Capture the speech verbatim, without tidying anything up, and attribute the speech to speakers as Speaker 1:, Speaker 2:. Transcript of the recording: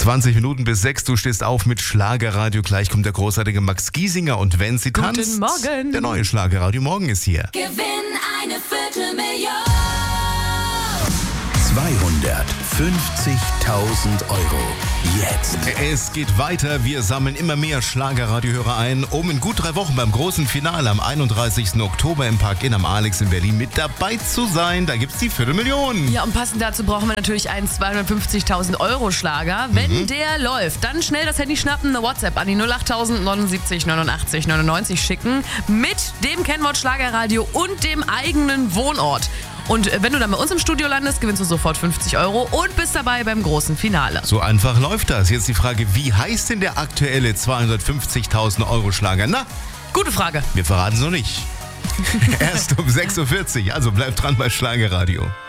Speaker 1: zwanzig Minuten bis sechs, du stehst auf mit Schlagerradio. Gleich kommt der großartige Max Giesinger und wenn sie
Speaker 2: Guten
Speaker 1: tanzt,
Speaker 2: Morgen.
Speaker 1: der neue Schlagerradio Morgen ist hier.
Speaker 3: Gewinn eine Viertelmillion.
Speaker 4: zweihundertfünfzigtausend Euro. Jetzt.
Speaker 1: Es geht weiter. Wir sammeln immer mehr Schlagerradiohörer ein, um in gut drei Wochen beim großen Finale am einunddreißigsten Oktober im Park Inn am Alex in Berlin mit dabei zu sein. Da gibt's die Viertelmillion.
Speaker 2: Ja, und passend dazu brauchen wir natürlich einen zweihundertfünfzigtausend Euro Schlager. Wenn mhm. der läuft, dann schnell das Handy schnappen, eine WhatsApp an die null acht neunundsiebzig neunundachtzig neunundneunzig schicken mit dem Kennwort Schlagerradio und dem eigenen Wohnort. Und wenn du dann bei uns im Studio landest, gewinnst du sofort fünfzig Euro und bist dabei beim großen Finale.
Speaker 1: So einfach läuft das. Jetzt die Frage, wie heißt denn der aktuelle zweihundertfünfzigtausend Euro Schlager? Na,
Speaker 2: gute Frage.
Speaker 1: Wir verraten es noch nicht. Erst um sechs Uhr vierzig, also bleibt dran bei Schlagerradio.